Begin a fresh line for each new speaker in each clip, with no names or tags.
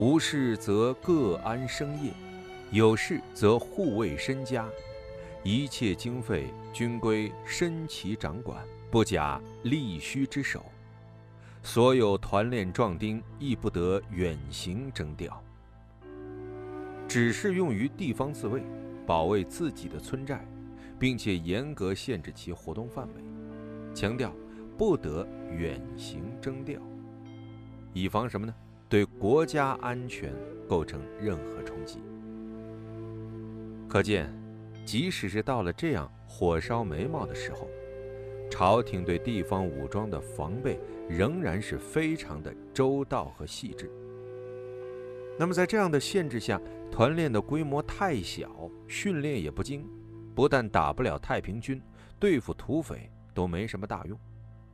无事则各安生业，有事则护卫身家。一切经费均归申旗掌管，不假吏须之手。所有团练壮丁亦不得远行征调，只是用于地方自卫，保卫自己的村寨，并且严格限制其活动范围，强调不得远行征调，以防什么呢？对国家安全构成任何冲击。可见，即使是到了这样火烧眉毛的时候，朝廷对地方武装的防备仍然是非常的周到和细致。那么在这样的限制下，团练的规模太小，训练也不精，不但打不了太平军，对付土匪都没什么大用。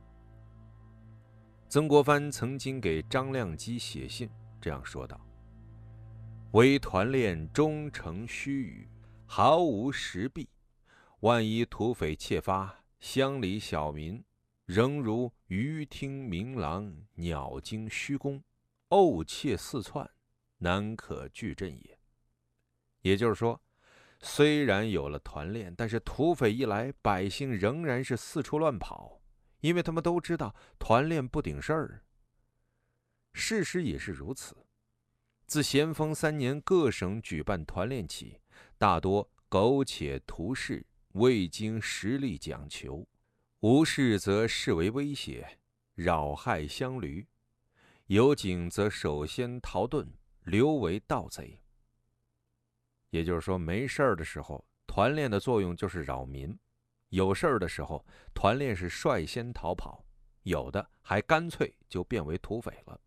曾国藩曾经给张亮基写信，这样说道：唯团练终成虚语，毫无实弊。万一土匪窃发，乡里小民仍如鱼听鸣狼，鸟惊虚宫，呕窃四窜，难可拒阵也。也就是说，虽然有了团练，但是土匪一来，百姓仍然是四处乱跑，因为他们都知道团练不顶事儿。事实也是如此。自咸丰3年各省举办团练起，大多苟且图事，未经实力讲求，无事则视为威胁，扰害乡驴；有警则首先逃遁，留为盗贼。也就是说，没事儿的时候，团练的作用就是扰民；有事儿的时候，团练是率先逃跑，有的还干脆就变为土匪了。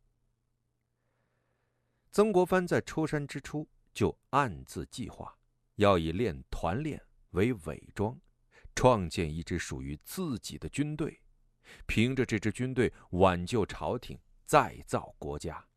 曾国藩在出山之初就暗自计划，要以练团练为伪装，创建一支属于自己的军队，凭着这支军队挽救朝廷，再造国家。